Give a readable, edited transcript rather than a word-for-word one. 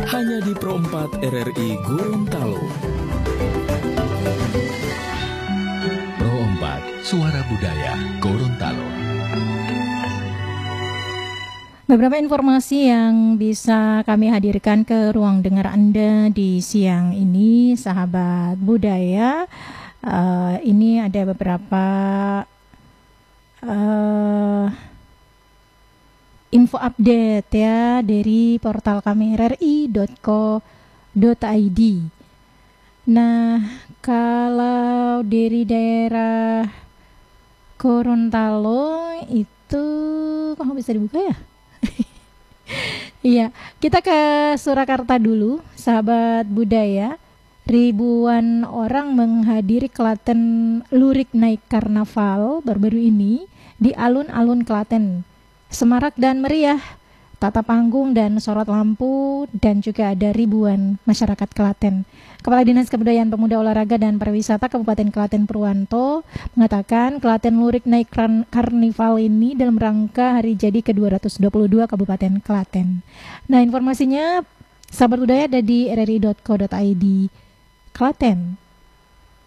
hanya di Pro 4 RRI Gorontalo. Pro 4, Suara Budaya Gorontalo. Beberapa informasi yang bisa kami hadirkan ke ruang dengar Anda di siang ini, sahabat budaya. Ini ada beberapa info update ya dari portal kami rri.co.id. Nah, kalau dari daerah Gorontalo itu kok bisa dibuka ya? Iya, kita ke Surakarta dulu, sahabat budaya. Ribuan orang menghadiri Klaten Lurik Naik Karnaval baru-baru ini di alun-alun Klaten. Semarak dan meriah, tata panggung dan sorot lampu, dan juga ada ribuan masyarakat Klaten. Kepala Dinas Kebudayaan Pemuda Olahraga dan Pariwisata Kabupaten Klaten Purwanto mengatakan Klaten Lurik Naik Karnival ini dalam rangka hari jadi ke-222 Kabupaten Klaten. Nah, informasinya sahabat budaya ada di rri.co.id Klaten.